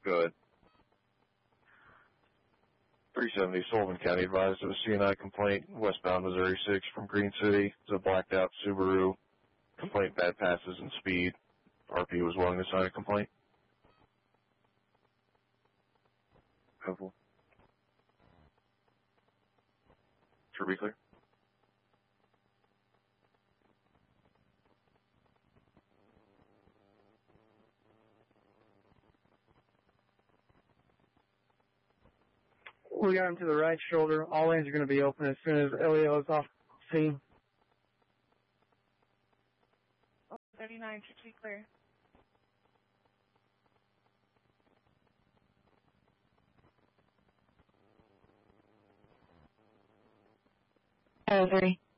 Good. 370 Sullivan County advised of a CNI complaint westbound Missouri 6 from Green City. It's a blacked out Subaru. Complaint bad passes and speed. RP was willing to sign a complaint. Helpful. Should be clear. We got him to the right shoulder. All lanes are going to be open as soon as LEO is off scene. 39 should be clear. Three.